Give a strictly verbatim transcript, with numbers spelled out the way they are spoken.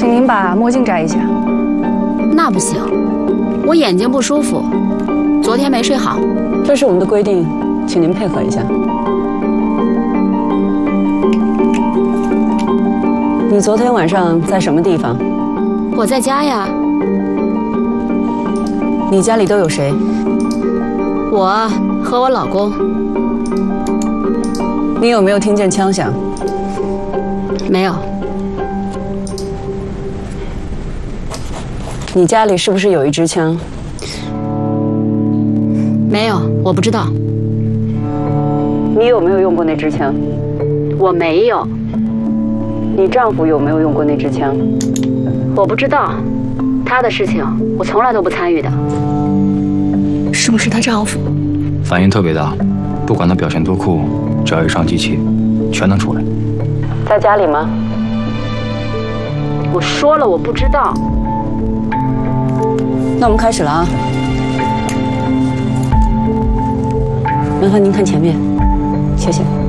请您把墨镜摘一下。 那不行，我眼睛不舒服，昨天没睡好。 这是我们的规定，请您配合一下。你昨天晚上在什么地方？ 我在家呀。 你家里都有谁？ 我和我老公。 你有没有听见枪响？ 没有。 你家里是不是有一支枪？ 没有，我不知道。 你有没有用过那支枪？ 我没有。 你丈夫有没有用过那支枪？ 我不知道，他的事情我从来都不参与的。 是不是她丈夫？ 反应特别大，不管他表现多酷，只要一上机器，全能出来。 在家里吗？ 我说了，我不知道。 那我们开始了啊！麻烦您看前面，谢谢。